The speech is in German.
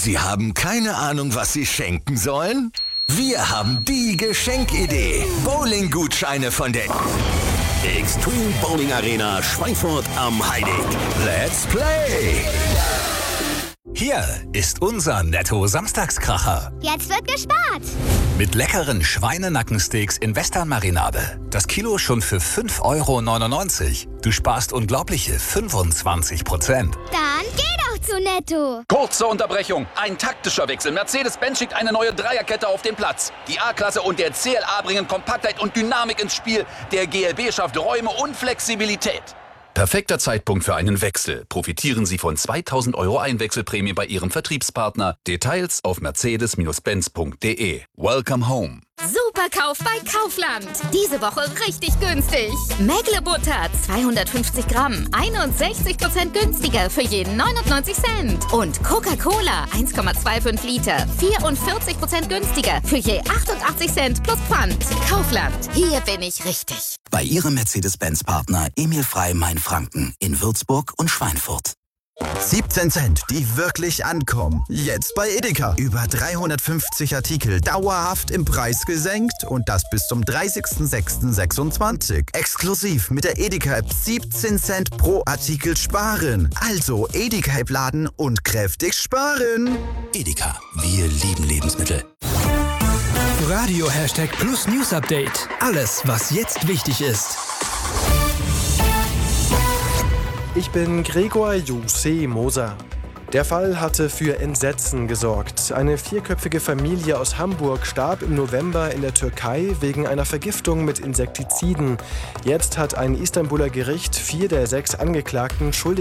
Sie haben keine Ahnung, was Sie schenken sollen? Wir haben die Geschenkidee. Bowling-Gutscheine von der Extreme Bowling Arena Schweinfurt am Heideck. Let's Play! Hier ist unser Netto-Samstagskracher. Jetzt wird gespart. Mit leckeren Schweinenackensteaks in Western-Marinade. Das Kilo schon für 5,99 €. Du sparst unglaubliche 25%. Dann geh doch zu Netto. Kurze Unterbrechung. Ein taktischer Wechsel. Mercedes-Benz schickt eine neue Dreierkette auf den Platz. Die A-Klasse und der CLA bringen Kompaktheit und Dynamik ins Spiel. Der GLB schafft Räume und Flexibilität. Perfekter Zeitpunkt für einen Wechsel. Profitieren Sie von 2.000 € Einwechselprämie bei Ihrem Vertriebspartner. Details auf mercedes-benz.de. Welcome home. Superkauf bei Kaufland. Diese Woche richtig günstig. Mägle-Butter 250 Gramm, 61% günstiger für jeden 99 Cent. Und Coca-Cola 1,25 Liter, 44% günstiger für je 88 Cent plus Pfand. Kaufland, hier bin ich richtig. Bei Ihrem Mercedes-Benz-Partner Emil Frey Mainfranken in Würzburg und Schweinfurt. 17 Cent, die wirklich ankommen. Jetzt bei Edeka. Über 350 Artikel dauerhaft im Preis gesenkt und das bis zum 30.06.26. Exklusiv mit der Edeka-App 17 Cent pro Artikel sparen. Also Edeka-App laden und kräftig sparen. Edeka, wir lieben Lebensmittel. Radio #Plus News Update. Alles, was jetzt wichtig ist. Ich bin Gregor Jose Moser. Der Fall hatte für Entsetzen gesorgt. Eine 4-köpfige Familie aus Hamburg starb im November in der Türkei wegen einer Vergiftung mit Insektiziden. Jetzt hat ein Istanbuler Gericht 4 der 6 Angeklagten schuldig